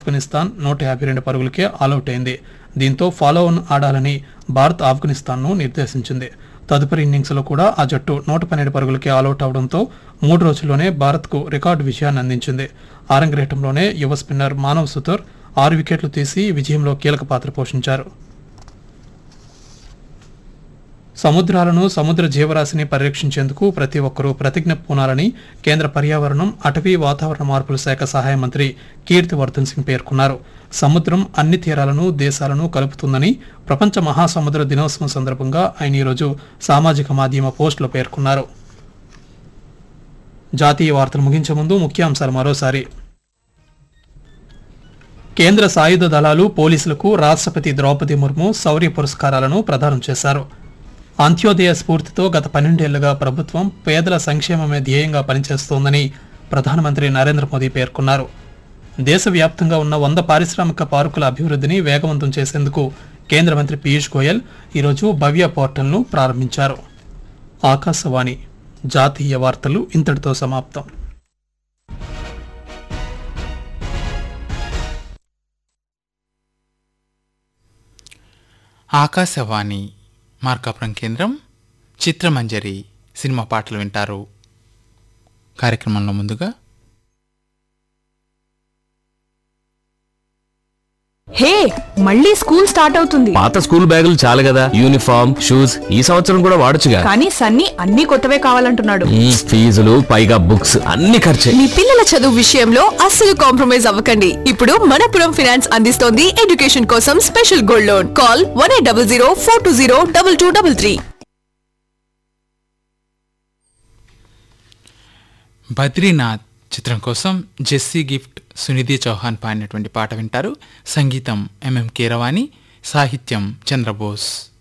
ఆఫ్ఘనిస్తాన్ 152 పరుగులకే ఆలౌట్ అయింది. దీంతో ఫాలో ఆన్ ఆడాలని భారత్ ఆఫ్ఘనిస్తాన్ను నిర్దేశించింది. తదుపరి ఇన్నింగ్స్లో కూడా ఆ జట్టు 112 పరుగులకే ఆలౌట్ అవడంతో 3 రోజుల్లోనే భారత్కు రికార్డు విజయాన్ని అందించింది. ఆరంగరేటంలోనే యువ స్పిన్నర్ మానవ్ సుతర్ 6 వికెట్లు తీసి విజయంలో కీలక పాత్ర పోషించారు. సముద్రాలను, సముద్ర జీవరాశిని పరిరక్షించేందుకు ప్రతి ఒక్కరూ ప్రతిజ్ఞ పూనాలని కేంద్ర పర్యావరణం, అటవీ, వాతావరణ మార్పుల శాఖ సహాయ మంత్రి కీర్తివర్ధన్ సింగ్ పేర్కొన్నారు. సముద్రం అన్ని తీరాలను, దేశాలను కలుపుతుందని ప్రపంచ మహాసముద్ర దినోత్సవం సందర్భంగా ఆయన ఈరోజు సామాజిక మాధ్యమ పోస్టులో పేర్కొన్నారు. జాతీయ వార్తలు ముగించే ముందు ముఖ్యాంశాలు మరోసారి. కేంద్ర సాయుధ దళాలు, పోలీసులకు రాష్ట్రపతి ద్రౌపది ముర్ము శౌర్య పురస్కారాలను ప్రదానం చేశారు. అంత్యోదయ స్ఫూర్తితో గత 12 ఏళ్లుగా ప్రభుత్వం పేదల సంక్షేమమే ధ్యేయంగా పనిచేస్తోందని ప్రధానమంత్రి నరేంద్ర మోదీ పేర్కొన్నారు. దేశవ్యాప్తంగా ఉన్న 100 పారిశ్రామిక పార్కుల అభివృద్ధిని వేగవంతం చేసేందుకు కేంద్ర మంత్రి పీయూష్ గోయల్ ఈరోజు భవ్య పోర్టల్ను ప్రారంభించారు. ఆకాశవాణి జాతీయ వార్తలు ఇంతటితో సమాప్తం. ఆకాశవాణి మార్కాపురం కేంద్రం. చిత్రమంజరి సినిమా పాటలు వింటారు. కార్యక్రమంలో ముందుగా హే, మళ్ళీ స్కూల్ స్టార్ట్ అవుతుంది. పాత స్కూల్ బ్యాగులు చాలు కదా, యూనిఫామ్, షూస్ ఈ సంవత్సరం కూడా వాడొచ్చుగా. కానీ సన్నీ అన్ని కొత్తవే కావాలంటున్నాడు. ఫీజులు పైగా బుక్స్ అన్ని ఖర్చే. మీ పిల్లల చదువు విషయంలో అస్సలు కాంప్రమైజ్ అవ్వకండి. ఇప్పుడు మనపురం ఫైనాన్స్ అందిస్తోంది ఎడ్యుకేషన్ కోసం special gold loan. Call 1800 420 2233. Badrinath చిత్రం కోసం జెస్సీ గిఫ్ట్, సునిధి చౌహాన్ పాడినటువంటి పాట వింటారు. సంగీతం ఎంఎం కీరవాణి, సాహిత్యం చంద్రబోస్.